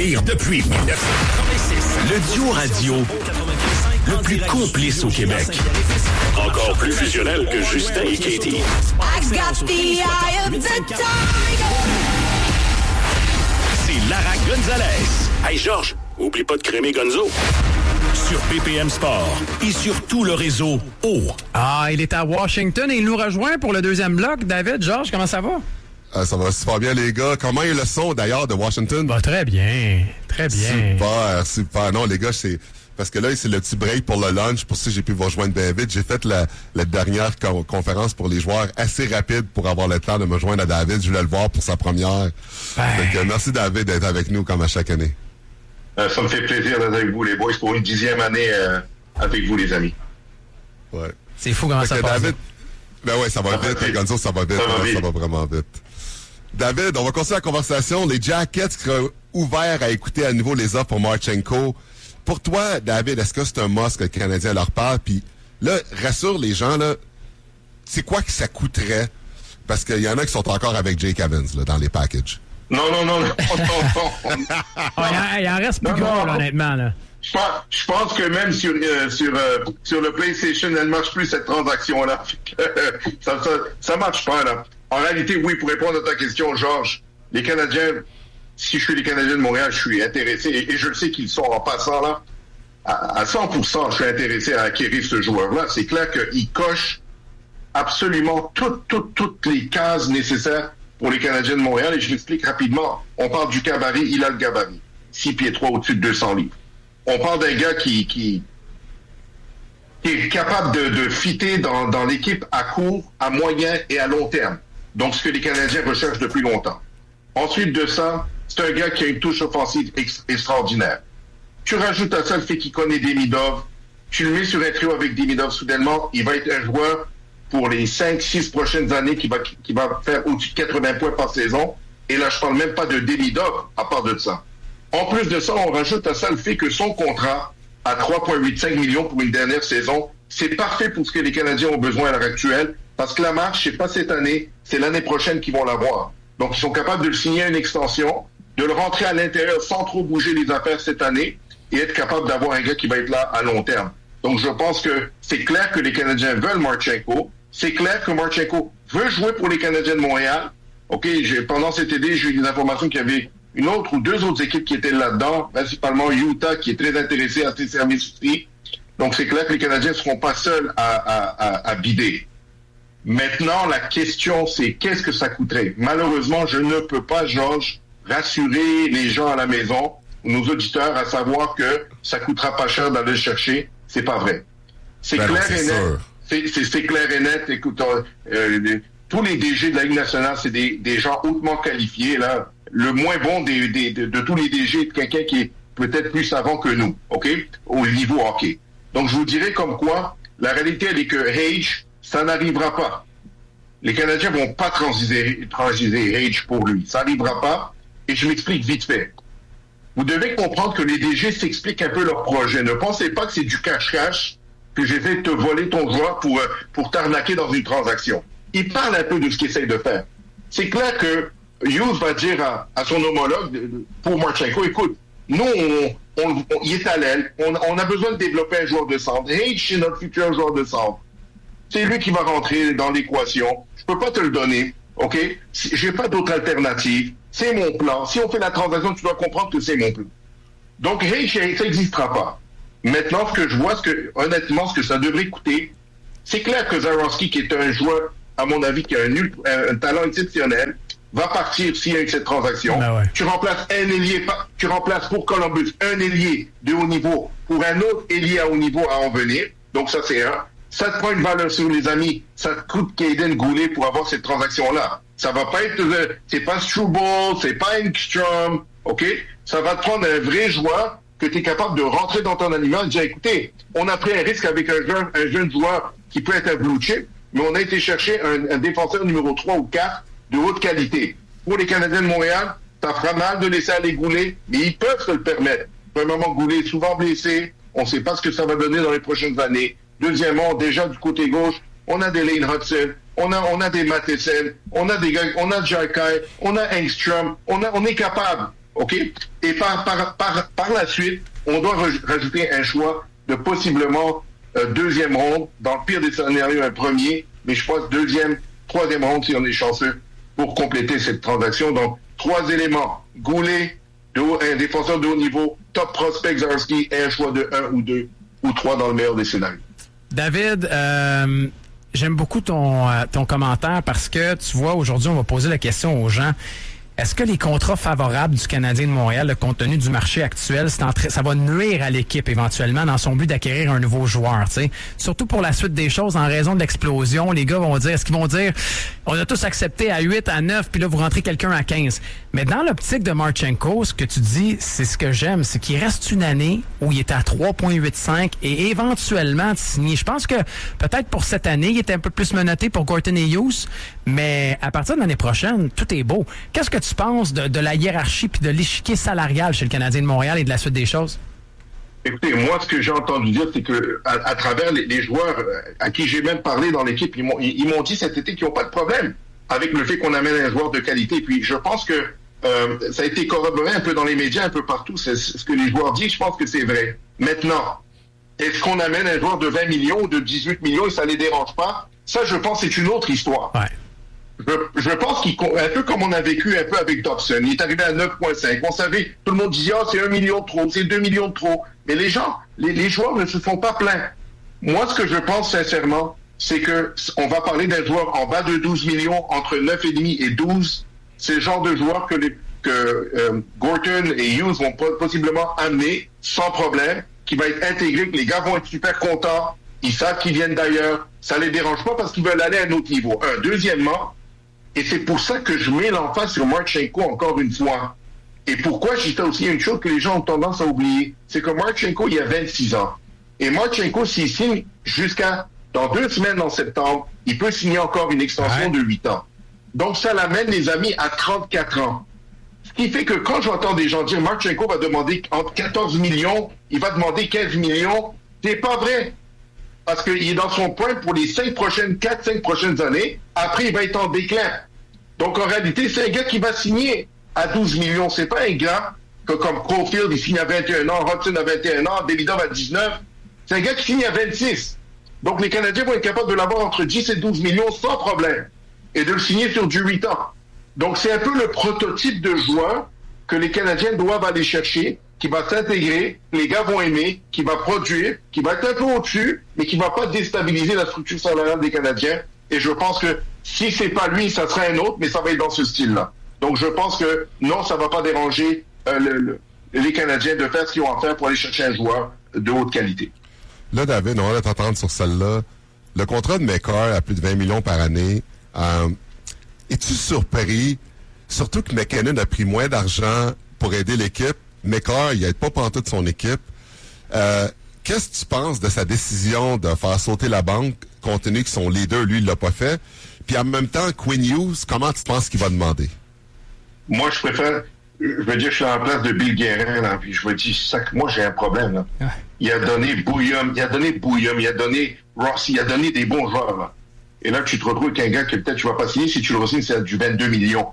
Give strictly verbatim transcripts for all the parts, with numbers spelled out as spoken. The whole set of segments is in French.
s'admirent depuis dix-neuf cent quatre-vingt-six. Le duo radio le plus complice au Québec. Encore plus fusionnel que Justin et Katie. I got the eye of the tiger. C'est Lara Gonzalez. Hey Georges, oublie pas de crémer Gonzo. Sur B P M Sport et sur tout le réseau O. Ah, il est à Washington et il nous rejoint pour le deuxième bloc. David, Georges, comment ça va? Ah, ça va super bien, les gars. Comment est le son, d'ailleurs, de Washington? Bah, très bien. Très bien. Super, super. Non, les gars, c'est... Parce que là, c'est le petit break pour le lunch. Pour ça, j'ai pu vous rejoindre bien vite. J'ai fait la, la dernière con- conférence pour les joueurs assez rapide pour avoir le temps de me joindre à David. Je voulais le voir pour sa première. Ben... Donc, euh, merci, David, d'être avec nous comme à chaque année. Euh, ça me fait plaisir d'être avec vous, les boys, pour une dixième année euh, avec vous, les amis. Ouais. C'est fou comment fait ça que passe. David... Ben ouais, ça va ça vite. va vite. Gonzo, ça va vite. Ça va hein, vite. Ça va vraiment vite. David, on va continuer la conversation. Les Jackets seraient ouverts à écouter à nouveau les offres pour Marchenko. Pour toi, David, est-ce que c'est un must que le Canadien leur parle? Puis là, rassure les gens, là, c'est quoi que ça coûterait? Parce qu'il y en a qui sont encore avec Jake Evans là, dans les packages. Non, non, non, non, non, non. Ah, il en reste plus Non, gros, non, là, non. honnêtement. Là. Je pense, je pense que même sur euh, sur euh, sur le PlayStation, elle marche plus cette transaction-là. ça, ça ça marche pas là. En réalité, oui, pour répondre à ta question, Georges, les Canadiens, si je suis les Canadiens de Montréal, je suis intéressé et, et je le sais qu'ils sont en passant là à, à cent pour cent. Je suis intéressé à acquérir ce joueur-là. C'est clair qu'il coche absolument toutes toutes toutes les cases nécessaires pour les Canadiens de Montréal et je l'explique rapidement. On parle du gabarit, il a le gabarit, six pieds trois au-dessus de deux cents livres. On parle d'un gars qui, qui, qui est capable de, de fitter dans, dans l'équipe à court, à moyen et à long terme. Donc, ce que les Canadiens recherchent depuis longtemps. Ensuite de ça, c'est un gars qui a une touche offensive ex- extraordinaire. Tu rajoutes à ça le fait qu'il connaît Demidov. Tu le mets sur un trio avec Demidov soudainement, il va être un joueur pour les cinq six prochaines années qui va, qui va faire au-dessus de quatre-vingts points par saison. Et là, je parle même pas de Demidov à part de ça. En plus de ça, on rajoute à ça le fait que son contrat à trois virgule quatre-vingt-quinze millions pour une dernière saison, c'est parfait pour ce que les Canadiens ont besoin à l'heure actuelle, parce que la marche, c'est pas cette année, c'est l'année prochaine qu'ils vont l'avoir. Donc, ils sont capables de le signer à une extension, de le rentrer à l'intérieur sans trop bouger les affaires cette année, et être capable d'avoir un gars qui va être là à long terme. Donc, je pense que c'est clair que les Canadiens veulent Marchenko, c'est clair que Marchenko veut jouer pour les Canadiens de Montréal. OK, j'ai, pendant cet été, j'ai eu des informations qu'il y avait une autre ou deux autres équipes qui étaient là-dedans, principalement Utah, qui est très intéressé à ses services aussi. Donc, c'est clair que les Canadiens ne seront pas seuls à, à, à, à bider. Maintenant, la question, c'est qu'est-ce que ça coûterait? Malheureusement, je ne peux pas, Georges, rassurer les gens à la maison, nos auditeurs, à savoir que ça coûtera pas cher d'aller le chercher. C'est pas vrai. C'est Ben clair non, c'est et net. sûr. C'est, c'est, c'est clair et net. Écoute, euh, euh, tous les D G de la Ligue nationale, c'est des, des gens hautement qualifiés, là. Le moins bon des, des, de, de tous les D G est quelqu'un qui est peut-être plus savant que nous, OK? Au niveau hockey. Donc, je vous dirais comme quoi, la réalité, elle est que Hage, ça n'arrivera pas. Les Canadiens vont pas transiger, transiger Hage pour lui. Ça n'arrivera pas. Et je m'explique vite fait. Vous devez comprendre que les D G s'expliquent un peu leur projet. Ne pensez pas que c'est du cash-cash que j'ai fait te voler ton joueur pour, pour t'arnaquer dans une transaction. Ils parlent un peu de ce qu'ils essayent de faire. C'est clair que Hughes va dire à, à son homologue pour Marchenko, écoute, nous, on, on, on, il est à l'aile, on, on a besoin de développer un joueur de centre. Hage, c'est notre futur joueur de centre. C'est lui qui va rentrer dans l'équation. Je peux pas te le donner, OK? Si, j'ai pas d'autre alternative. C'est mon plan. Si on fait la transaction, tu dois comprendre que c'est mon plan. Donc, Hage, ça n'existera pas. Maintenant, ce que je vois, ce que, honnêtement, ce que ça devrait coûter, c'est clair que Zaronski, qui est un joueur, à mon avis, qui a un, un, un talent exceptionnel, va partir s'il y a eu cette transaction. Ben ouais. Tu remplaces un ailier, tu remplaces pour Columbus un ailier de haut niveau pour un autre ailier à haut niveau à en venir. Donc ça, c'est un. Ça te prend une valeur sur les amis. Ça te coûte Caden Goulet pour avoir cette transaction-là. Ça va pas être, euh, c'est pas Struble, c'est pas Engstrom, OK? Ça va te prendre un vrai joueur que tu es capable de rentrer dans ton aliment et dire, écoutez, on a pris un risque avec un jeune, un jeune joueur qui peut être un blue chip, mais on a été chercher un, un défenseur numéro trois ou quatre de haute qualité. Pour les Canadiens de Montréal, ça fera mal de laisser aller Goulet, mais ils peuvent se le permettre. Premièrement, Goulet est souvent blessé. On ne sait pas ce que ça va donner dans les prochaines années. Deuxièmement, déjà du côté gauche, on a des Lane Hudson, on a, on a des Matheson, on a des gars, on a Jarkai, on a Engstrom, on a, on est capable OK? Et par, par, par, par la suite, on doit rajouter un choix de possiblement euh, deuxième ronde, dans le pire des scénarios, un premier, mais je pense deuxième, troisième ronde si on est chanceux pour compléter cette transaction. Donc, trois éléments. Goulet, de haut, un défenseur de haut niveau, top prospect Zarski, et un choix de un ou deux ou trois dans le meilleur des scénarios. David, euh, j'aime beaucoup ton, euh, ton commentaire parce que, tu vois, aujourd'hui, on va poser la question aux gens. Est-ce que les contrats favorables du Canadien de Montréal, le compte tenu du marché actuel, c'est en tra- ça va nuire à l'équipe éventuellement dans son but d'acquérir un nouveau joueur, tu sais? Surtout pour la suite des choses, en raison de l'explosion, les gars vont dire, est-ce qu'ils vont dire, on a tous accepté à huit, à neuf, puis là, vous rentrez quelqu'un à quinze. Mais dans l'optique de Marchenko, ce que tu dis, c'est ce que j'aime, c'est qu'il reste une année où il est à trois virgule quatre-vingt-cinq et éventuellement de signer. Je pense que peut-être pour cette année, il était un peu plus menotté pour Gorton et Hughes, mais à partir de l'année prochaine, tout est beau. Qu'est-ce que tu penses de, de la hiérarchie puis de l'échiquier salarial chez le Canadien de Montréal et de la suite des choses? Écoutez, moi, ce que j'ai entendu dire, c'est que à, à travers les, les joueurs à qui j'ai même parlé dans l'équipe, ils m'ont, ils m'ont dit cet été qu'ils n'ont pas de problème avec le fait qu'on amène un joueur de qualité. Puis je pense que euh, ça a été corroboré un peu dans les médias, un peu partout. C'est ce que les joueurs disent, je pense que c'est vrai. Maintenant, est-ce qu'on amène un joueur de vingt millions ou de dix-huit millions et ça les dérange pas? Ça, je pense, c'est une autre histoire. Ouais. Je, je pense qu'il, un peu comme on a vécu un peu avec Dobson, il est arrivé à neuf virgule cinq. On savait, tout le monde disait, ah, oh, c'est un million de trop, c'est deux millions de trop. Mais les gens, les, les joueurs ne se font pas plaints. Moi, ce que je pense sincèrement, c'est que on va parler d'un joueur en bas de douze millions, entre neuf virgule cinq et douze. C'est le genre de joueur que, les, que euh, Gorton et Hughes vont possiblement amener sans problème, qui va être intégré, que les gars vont être super contents. Ils savent qu'ils viennent d'ailleurs. Ça les dérange pas parce qu'ils veulent aller à un autre niveau. Un. Deuxièmement, et c'est pour ça que je mets l'emphase sur Marchenko encore une fois. Et pourquoi j'ai fait aussi une chose que les gens ont tendance à oublier, c'est que Marchenko, il a vingt-six ans. Et Marchenko, s'il signe jusqu'à dans deux semaines en septembre, il peut signer encore une extension ouais. de huit ans. Donc ça l'amène, les amis, à trente-quatre ans. Ce qui fait que quand j'entends des gens dire Marchenko va demander entre quatorze millions, il va demander quinze millions, c'est pas vrai. Parce qu'il est dans son point pour les cinq prochaines, quatre, cinq prochaines années. Après, il va être en déclin. Donc, en réalité, c'est un gars qui va signer à douze millions. C'est pas un gars que, comme Caulfield, il signe à vingt et un ans, Hudson à vingt et un ans, Davidov à dix-neuf. C'est un gars qui signe à vingt-six. Donc, les Canadiens vont être capables de l'avoir entre dix et douze millions sans problème. Et de le signer sur du huit ans. Donc, c'est un peu le prototype de joueur que les Canadiens doivent aller chercher, qui va s'intégrer, les gars vont aimer, qui va produire, qui va être un peu au-dessus, mais qui va pas déstabiliser la structure salariale des Canadiens. Et je pense que si c'est pas lui, ça sera un autre, mais ça va être dans ce style-là. Donc je pense que non, ça va pas déranger euh, le, le, les Canadiens de faire ce qu'ils ont à faire pour aller chercher un joueur de haute qualité. Là, David, on va t'entendre sur celle-là. Le contrat de McCarr à plus de vingt millions par année, euh, es-tu surpris, surtout que McKinnon a pris moins d'argent pour aider l'équipe? McCarr, il n'aide pas pantoute son équipe. Euh, qu'est-ce que tu penses de sa décision de faire sauter la banque, compte tenu que son leader, lui, il l'a pas fait? Puis en même temps, Quinn Hughes, comment tu penses qu'il va demander? Moi, je préfère... Je veux dire, je suis en place de Bill Guérin, là, puis je me dis, ça, moi, j'ai un problème, là. Ouais. Il a donné Bouillum, il a donné Bouillum, il a donné Rossi, il a donné des bons joueurs, là. Et là, tu te retrouves avec un gars que peut-être tu vas pas signer. Si tu le re-signes, c'est du vingt-deux millions.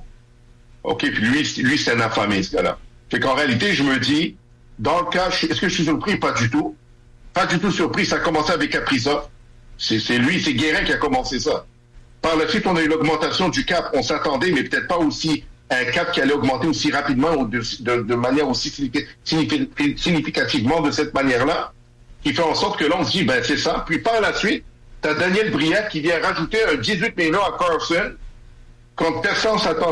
OK, puis lui, lui c'est un affamé, ce gars-là. Fait qu'en réalité, je me dis, dans le cas, est-ce que je suis surpris? Pas du tout. Pas du tout surpris. Ça a commencé avec Kaprizov. C'est, c'est lui, c'est Guérin qui a commencé ça. Par la suite, on a eu l'augmentation du cap. On s'attendait, mais peut-être pas aussi un cap qui allait augmenter aussi rapidement ou de, de, de manière aussi significativement de cette manière-là, qui fait en sorte que là, on se dit, ben c'est ça. Puis par la suite, t'as Daniel Brière qui vient rajouter un dix-huit millions à Carlson quand personne s'attend.